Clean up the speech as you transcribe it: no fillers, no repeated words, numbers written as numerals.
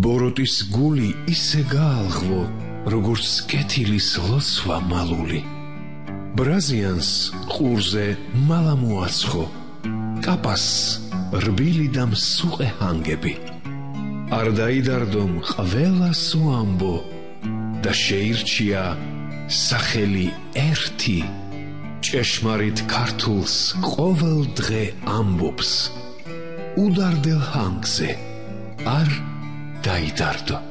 ბოროტის გული ისე გაალღვო, როგორც კეთილის ლოცვა მალული. ბრაზიანს ყურზე მალა მოაცხო, კაპას რბილი და მსუყე ჰანგები. არ დაიდარდომ ყველას უამბო და შეირჩია სახელი ერთი. ჭეშმარიტ ქართულს ყოველ დღე ამბობს, უდარდელ ჰანგზე არ დაიდარდო.